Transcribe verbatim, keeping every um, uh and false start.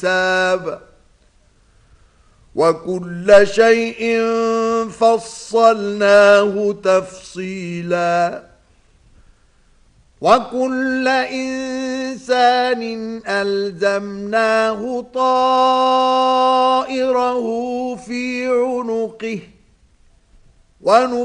حساب وكل شيء فصلناه تفصيلا وكل إنسان ألزمناه طائره في عنقه ونخرج